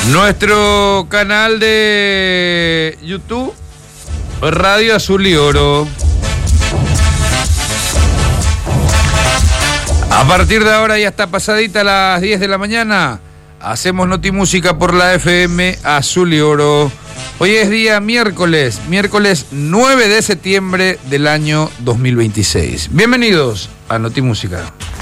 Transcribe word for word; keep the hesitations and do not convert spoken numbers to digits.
Nuestro canal de YouTube, Radio Azul y Oro. A partir de ahora, ya está pasadita las diez de la mañana, hacemos Notimúsica por la F M Azul y Oro. Hoy es día miércoles, miércoles nueve de septiembre del año dos mil veintiséis. Bienvenidos a Notimúsica.